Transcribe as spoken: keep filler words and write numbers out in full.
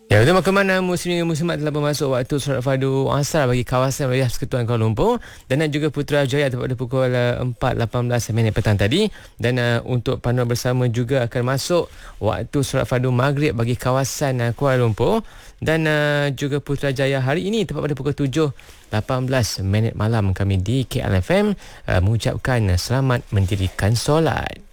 Ya, betul makluman muslim muslimat telah bermasuk waktu solat fardu asar bagi kawasan wilayah Persekutuan Kuala Lumpur dan uh, juga Putrajaya pada pukul uh, empat lapan belas minit petang tadi, dan uh, untuk panduan bersama juga akan masuk waktu solat fardu maghrib bagi kawasan uh, Kuala Lumpur dan uh, juga Putrajaya hari ini tepat pada pukul tujuh lapan belas minit malam. Kami di K L F M uh, mengucapkan uh, selamat mendirikan solat.